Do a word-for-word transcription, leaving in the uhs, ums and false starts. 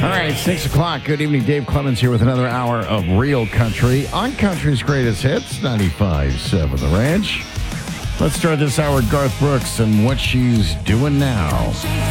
All right, six o'clock. Good evening. Dave Clemens here with another hour of Real Country on Country's Greatest Hits, ninety-five point seven The Ranch. Let's start this hour with Garth Brooks and what she's doing now.